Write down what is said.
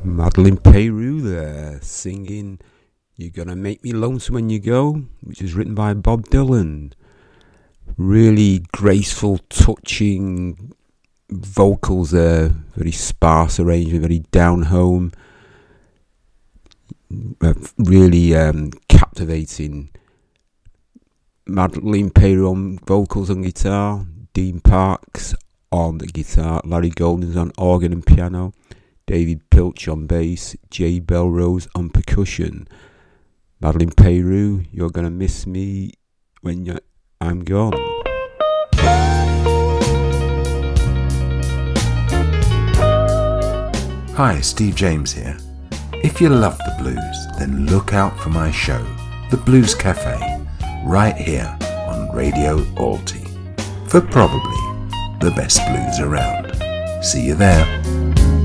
Madeleine Peyroux there, singing You're Gonna Make Me Lonesome When You Go, which is written by Bob Dylan. Really graceful, touching vocals there, very sparse arrangement, very down home, really captivating. Madeleine Peyroux on vocals and guitar, Dean Parks on the guitar, Larry Goldings on organ and piano, David Pilch on bass, Jay Belrose on percussion. Madeleine Peyroux, You're Gonna Miss Me When I'm Gone. Hi, Steve James here. If you love the blues, then look out for my show, The Blues Cafe, right here on Radio Alti, for probably the best blues around. See you there.